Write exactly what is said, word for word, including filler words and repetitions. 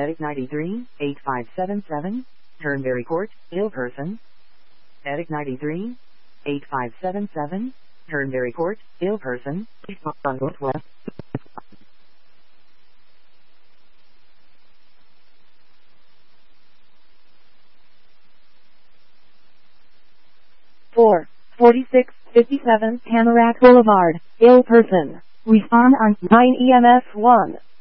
Medic ninety-three, eight five seven seven, Turnberry Court, ill person. Medic ninety-three, eight five seven seven, Turnberry Court, ill person. On Northwest. four forty-six fifty-seven Tamarack Boulevard, ill person. Respond on nine E M S one.